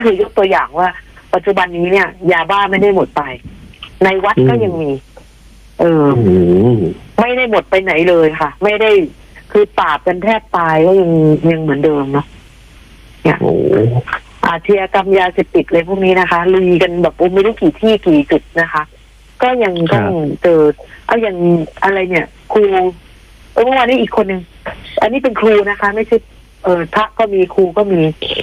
คือยกตัวอย่างว่าปัจจุบันนี้เนี่ยยาบ้าไม่ได้หมดไปในวัดก็ยังมีไม่ได้หมดไปไหนเลยค่ะไม่ได้คือปราบกันแทบตายก็ยังเหมือนเดิมเนาะเนี่ยอาชญากรรมยาเสพติดเลยพวกนี้นะคะลุยกันแบบไม่รู้กี่ที่กี่จุดนะคะ ก็ยังต้องเจอเอาอย่างอะไรเนี่ยครูเมื่อวานนี้อีกคนนึงอันนี้เป็นครูนะคะไม่ใช่พระก็มีครูก็มี